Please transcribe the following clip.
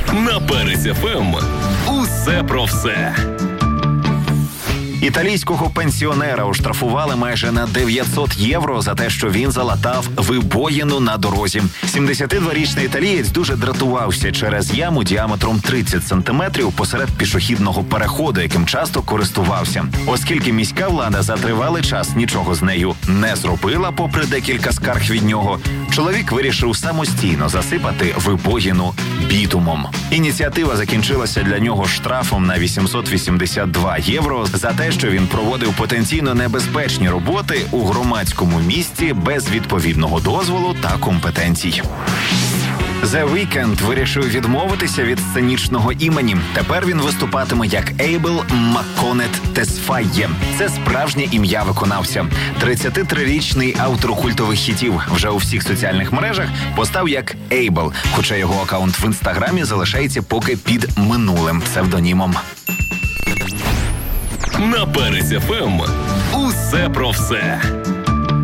На Перець ФМ. Усе про все. Італійського пенсіонера оштрафували майже на 900 євро за те, що він залатав вибоїну на дорозі. 72-річний італієць дуже дратувався через яму діаметром 30 сантиметрів посеред пішохідного переходу, яким часто користувався. Оскільки міська влада за тривалий час нічого з нею не зробила, попри декілька скарг від нього, чоловік вирішив самостійно засипати вибоїну бітумом. Ініціатива закінчилася для нього штрафом на 882 євро за те, що він проводив потенційно небезпечні роботи у громадському місці без відповідного дозволу та компетенцій. The Weeknd вирішив відмовитися від сценічного імені. Тепер він виступатиме як Ейбл Макконет Тесфайє. Це справжнє ім'я виконавця. 33-річний автор культових хітів вже у всіх соціальних мережах постав як Ейбл, хоча його акаунт в інстаграмі залишається поки під минулим псевдонімом. На Перець ФМ. Усе про все.